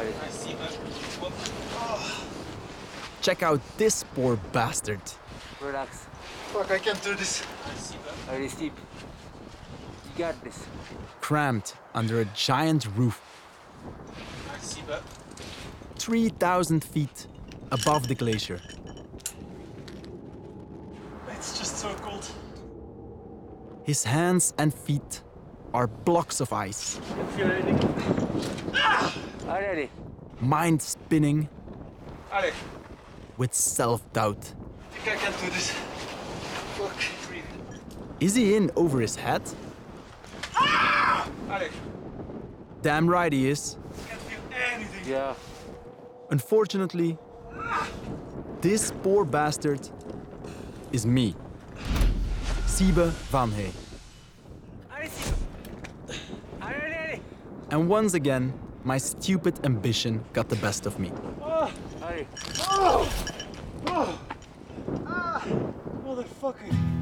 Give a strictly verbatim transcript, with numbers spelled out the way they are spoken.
Allee. Check out this poor bastard. Relax. Fuck, I can't do this. Allee, steep. You got this. Cramped under a giant roof. three thousand feet above the glacier. It's just so cold. His hands and feet are blocks of ice. Can't feel anything. Allee. Mind spinning Allee, with self-doubt. I think I can't do this. Fuck. Is he in over his head? Allee, Damn right he is. can't feel anything. Yeah. Unfortunately, this poor bastard is me, Siebe van Hey. Allee, steep. Allee, allee. And once again, my stupid ambition got the best of me. Allee. Oh! Oh! Ah! Motherfucker.